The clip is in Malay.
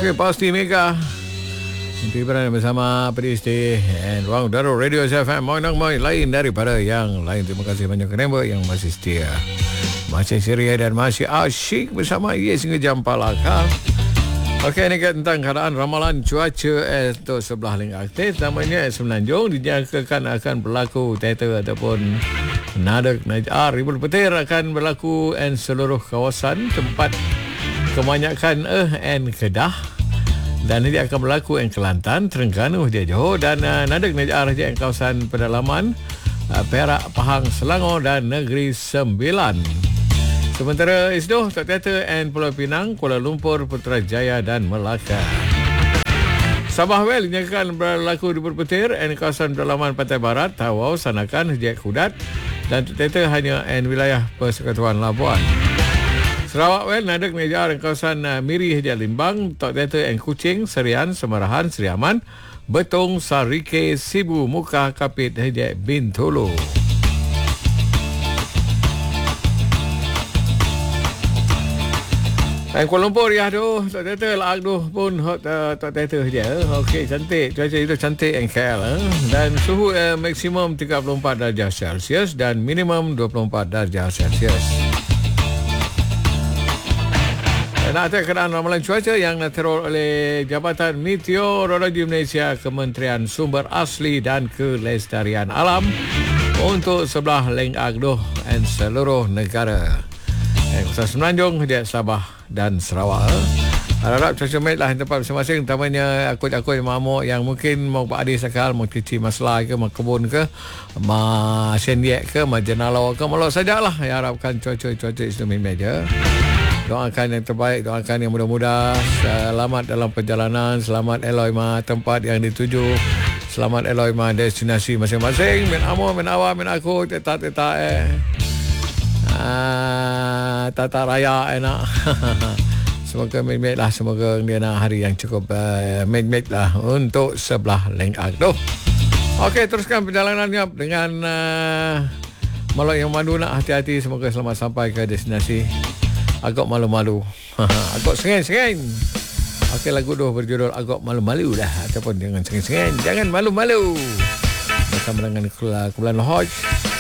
Okey, pasti Mega. Nanti berada bersama Peristi and Ruang Udara Radio SFM. Moin lain daripada yang lain. Terima kasih banyak kerana yang masih setia, masih ceria dan masih asyik bersama Yes hingga jam palaka. Okey, ini tentang keadaan ramalan cuaca untuk sebelah link aktif. Namanya Semenanjung dijangkakan akan berlaku tether ataupun nada najar ribut petir akan berlaku dan seluruh kawasan tempat kebanyakan and Kedah, dan ini akan berlaku di Kelantan, Terengganu, Johor, dan Nadak Najar di kawasan pedalaman Perak, Pahang, Selangor dan Negeri Sembilan. Sementara itu Tok Teta and Pulau Pinang, Kuala Lumpur, Putrajaya dan Melaka. Sabah Well dinyatakan berlaku ribut petir di kawasan pedalaman Pantai Barat, Tawau, Sanakan, Jek Kudat, dan Tok Teta hanya di wilayah Persekutuan Labuan. Sarawak Well Nadak Najar kawasan Miri Hijau Limbang, Tok Teta and Kuching, Serian, Semarahan, Seri Aman, Betong, Sarike, Sibu, Muka, Kapit, Hijau Bintulu. Dan Kuala Lumpur ya tu, Tok Teta lah tu pun Tok Teta je. Okey, cantik. Cuaca itu cantik and KL. Dan suhu maksimum 34 darjah Celsius dan minimum 24 darjah Celsius. Nak tengok keadaan ramalan cuaca yang diteror oleh Jabatan Meteorologi Malaysia, Kementerian Sumber Asli dan Kelestarian Alam untuk sebelah Leng Agdoh dan seluruh negara. Kawasan Semenanjung, Sabah dan Sarawak. Harap cuaca baik lah tempat masing-masing, utamanya akut-akut mamuk yang mungkin mau Pak Adi sekal, mau cuci masalah ke, mau kebun ke, mau sendiak ke, mau jenalo ke, malu sajalah. Harapkan cuaca itu baik je. Doakan yang terbaik, doakan yang mudah-mudah. Selamat dalam perjalanan, selamat eloi tempat yang dituju, selamat eloi destinasi masing-masing. Min amo, min awak, min aku, teta tata raya enak. Semoga mate lah, semoga dia nak hari yang cukup mate lah untuk sebelah Leng Agdoh. Okey, teruskan perjalanannya dengan Malak yang Madu. Nak hati-hati, semoga selamat sampai ke destinasi. Agak malu-malu. Agak sengit-sengit. Okey, lagu tu berjudul Agak malu-malu dah, ataupun dengan sengit-sengit. Jangan malu-malu. Bersama dengan Kumpulan Hoj.